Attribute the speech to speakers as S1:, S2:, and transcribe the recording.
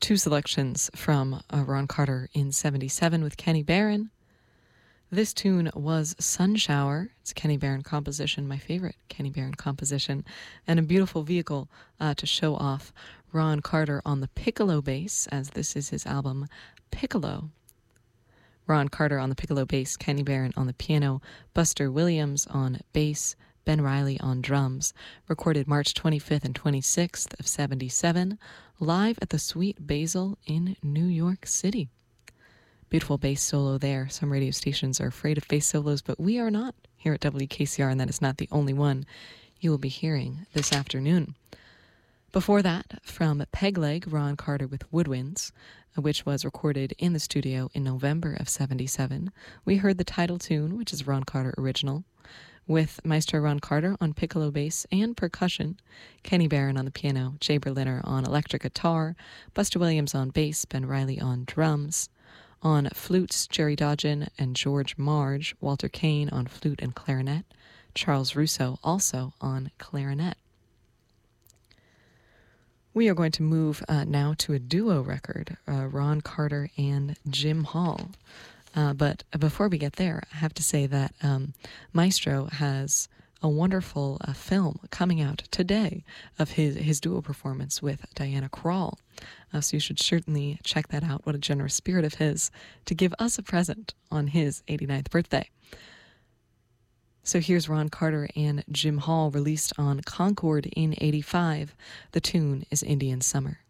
S1: two selections from Ron Carter in 77 with Kenny Barron. This tune was Sun Shower. It's a Kenny Barron composition, my favorite Kenny Barron composition, and a beautiful vehicle to show off Ron Carter on the piccolo bass, as this is his album Piccolo. Ron Carter on the piccolo bass, Kenny Barron on the piano, Buster Williams on bass, Ben Riley on drums. Recorded March 25th and 26th of 77, live at the Sweet Basil in New York City. Beautiful bass solo there. Some radio stations are afraid of bass solos, but we are not here at WKCR, and that is not the only one you will be hearing this afternoon. Before that, from Pegleg, Ron Carter with Woodwinds, which was recorded in the studio in November of 77. We heard the title tune, which is Ron Carter original, with Maestro Ron Carter on piccolo bass and percussion, Kenny Barron on the piano, Jay Berliner on electric guitar, Buster Williams on bass, Ben Riley on drums. On flutes, Jerry Dodgen and George Marge, Walter Kane on flute and clarinet, Charles Russo also on clarinet. We are going to move now to a duo record, Ron Carter and Jim Hall. But before we get there, I have to say that Maestro has a wonderful film coming out today of his duo performance with Diana Krall. So you should certainly check that out. What a generous spirit of his to give us a present on his 89th birthday. So here's Ron Carter and Jim Hall, released on Concord in 85. The tune is Indian Summer.